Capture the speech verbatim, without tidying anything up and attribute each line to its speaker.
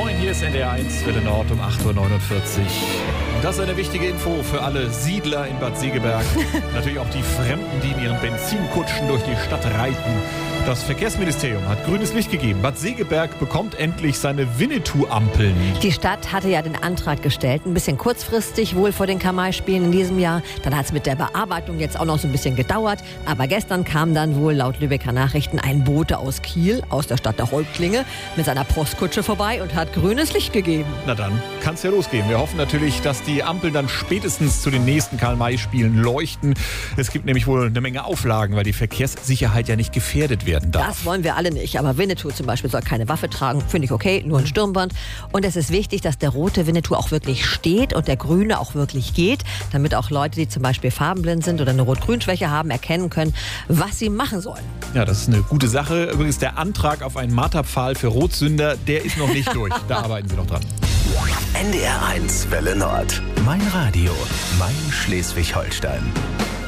Speaker 1: Moin, hier ist N D R eins, Welle Nord um acht Uhr neunundvierzig. Und das ist eine wichtige Info für alle Siedler in Bad Segeberg. Natürlich auch die Fremden, die in ihren Benzinkutschen durch die Stadt reiten. Das Verkehrsministerium hat grünes Licht gegeben. Bad Segeberg bekommt endlich seine Winnetou-Ampeln.
Speaker 2: Die Stadt hatte ja den Antrag gestellt, ein bisschen kurzfristig, wohl vor den Kamai-Spielen in diesem Jahr. Dann hat es mit der Bearbeitung jetzt auch noch so ein bisschen gedauert. Aber gestern kam dann wohl laut Lübecker Nachrichten ein Bote aus Kiel, aus der Stadt der Häuptlinge, mit seiner Postkutsche vorbei und hat grünes Licht gegeben.
Speaker 1: Na dann kann es ja losgehen. Wir hoffen natürlich, dass die Ampeln dann spätestens zu den nächsten Karl-May-Spielen leuchten. Es gibt nämlich wohl eine Menge Auflagen, weil die Verkehrssicherheit ja nicht gefährdet wird.
Speaker 2: Das wollen wir alle nicht, aber Winnetou zum Beispiel soll keine Waffe tragen, finde ich okay, nur ein Stirnband. Und es ist wichtig, dass der rote Winnetou auch wirklich steht und der grüne auch wirklich geht, damit auch Leute, die zum Beispiel farbenblind sind oder eine Rot-Grün-Schwäche haben, erkennen können, was sie machen sollen.
Speaker 1: Ja, das ist eine gute Sache. Übrigens, der Antrag auf einen Marterpfahl für Rotsünder, der ist noch nicht durch. Da arbeiten sie noch dran.
Speaker 3: N D R eins Welle Nord. Mein Radio, mein Schleswig-Holstein.